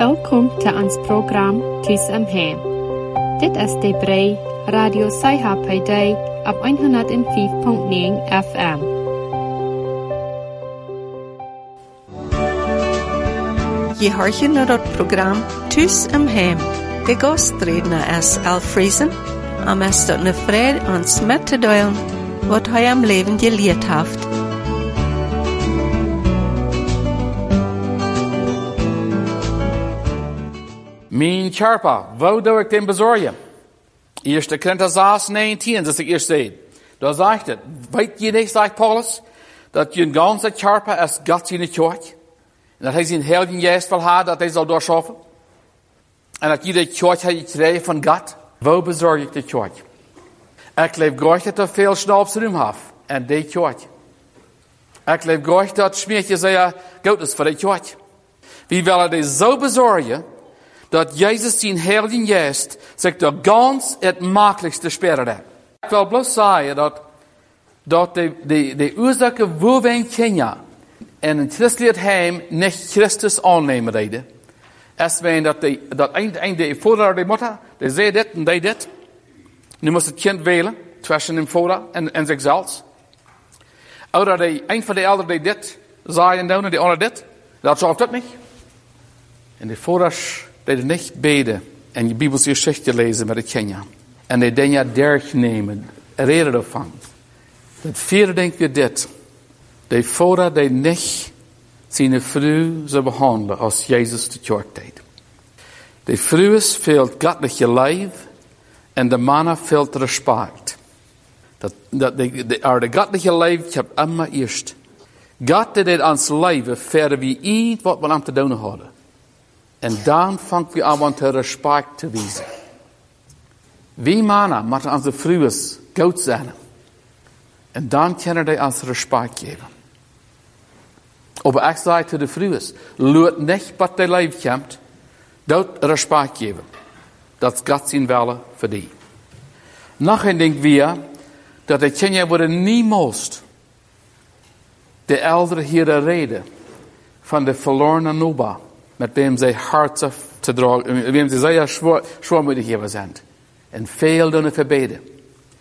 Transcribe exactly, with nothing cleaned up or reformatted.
Welkom til ons program Tus om Hem. Dit is de brei Radio Saiha bij dig op honderd vijf komma negen F M. Je hoort je naar het programma Tus om Hem. De gastredner is Al Friesen, en is tot een vrede ons met te delen wat hij am leven geleerd heeft. Mijn charpa, wo doe ik den bezorgen? Eerste Korinther zes, negentien, dat ik eerst zei. Daar zegt het, weet je niet, zegt Paulus, dat je een ganze charpa is God in de kerk. En dat hij zijn heilige geest wil hebben, dat hij zal doorschaffen. En dat je de kerk heeft gekregen van God. Wo bezorg ik de kerk? Ik leef graag dat er veel snapsruim heeft. En de kerk. Ik leef graag dat smeertje zei, goed is voor de kerk. Wie willen die zo bezorgen, dat Jezus zijn heilige geest zich door ganz het makkelijkste speren heeft. Ik wil bloos zeggen dat, dat de, de, de oorzaken waar we in Kenia en een christelijk heim niet Christus aannemen reden. Als wij dat de, dat een, een de vader de moeder, die zei dit en die dit. Nu moest het kind wählen, tussen de vader en, en zichzelf. Oder de, een van de ouderen die dit zei en doen en de ander dit. Dat zou dat niet. En de vaders deden niet beden en je Bijbelse geschichte lezen met het Kenia. En die dingen dergnemen, reden ervan. Het vierde denkt weer dit. De vader die niet zijn vrouw zou behandelen als Jezus de kerk deed. De vrouw is veel goddelijke lijf en de mannen veel respect. Dat, dat de, de, de, de goddelijke lijf heb immer eerst. God deed ons leven verder wie iets wat we aan te doen hadden. En dan vangt we aan te respect te wijzen. Wie mannen moeten onze vrouwen goed zijn. En dan kunnen die ons respect geven. Aber ik zei te de vrouwen, laat niet wat de leven komt, dat respect geven. Dat God zijn willen voor die. Nog een ding weer, dat de Kenia worden niemals de eldere hier reden van de verloren Noba, met wem zij hart te dragen, wem zij zeer zwaarmoedig zijn. En veel doen verbeden.